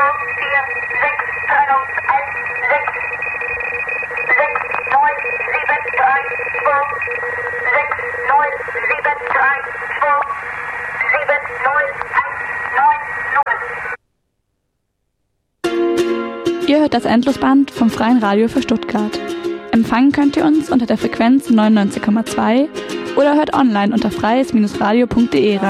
Ihr hört das Endlosband vom Freien Radio für Stuttgart. Empfangen könnt ihr uns unter der Frequenz 99,2 oder hört online unter freies-radio.de rein.